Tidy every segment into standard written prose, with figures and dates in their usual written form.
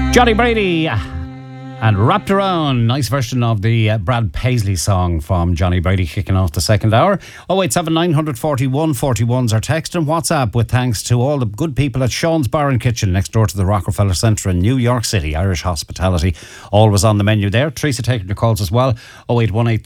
Johnny Brady and Wrapped Around. Nice version of the Brad Paisley song from Johnny Brady kicking off the second hour. 087 941 41's our text and WhatsApp, with thanks to all the good people at Sean's Bar and Kitchen next door to the Rockefeller Centre in New York City. Irish hospitality always on the menu there. Teresa taking your calls as well. 0818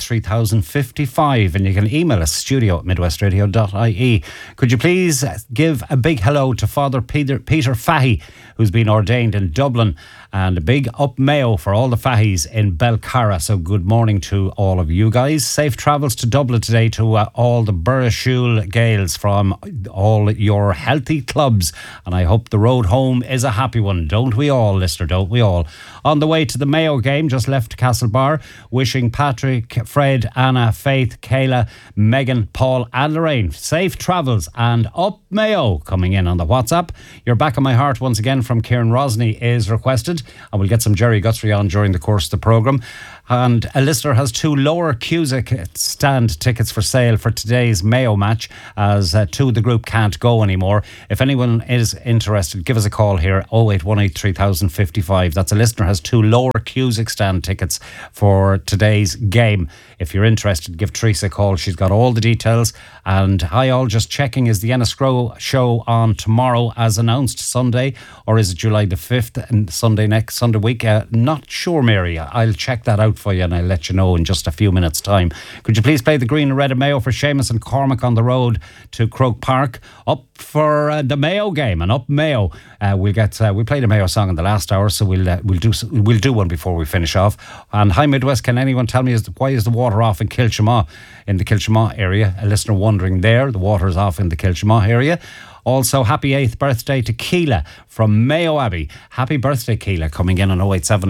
3055, and you can email us studio@midwestradio.ie. Could you please give a big hello to Father Peter Fahey, who's been ordained in Dublin, and a big up Mayo for all the Fahys in Belcarra. So good morning to all of you guys. Safe travels to Dublin today to all the Burrishoole Gaels from all your healthy clubs, and I hope the road home is a happy one. Don't we all, listener, don't we all? On the way to the Mayo game, just left Castlebar, wishing Patrick, Fred, Anna, Faith, Kayla, Megan, Paul and Lorraine safe travels and up Mayo. Coming in on the WhatsApp, You're Back on My Heart once again from Kieran Rosney is requested, and we'll get some Jerry Guthrie on during the course of the programme. And a listener has 2 Lower Cusack stand tickets for sale for today's Mayo match, as 2 of the group can't go anymore. If anyone is interested, give us a call here, 0818 3055. That's a listener has 2 Lower Cusack stand tickets for today's game. If you're interested, give Teresa a call. She's got all the details. And hi all, just checking, is the Enniscrow show on tomorrow as announced Sunday, or is it July the 5th and next Sunday week? Not sure, Mary. I'll check that out for you and I'll let you know in just a few minutes' time. Could you please play the Green and Red of Mayo for Seamus and Cormac on the road to Croke Park? Up for the Mayo game and up Mayo. We played a Mayo song in the last hour, so we'll do one before we finish off. And hi Midwest, can anyone tell me why is the water off in Kilchamaugh, in the Kilchamaugh area? A listener wondering there. The water is off in the Kilchamaugh area. Also, happy 8th birthday to Keela from Mayo Abbey. Happy birthday, Keela, coming in on 087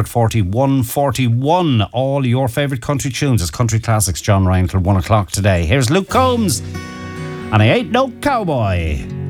941 41. All your favourite country tunes as country classics. John Ryan till 1 o'clock today. Here's Luke Combs, and I Ain't No Cowboy.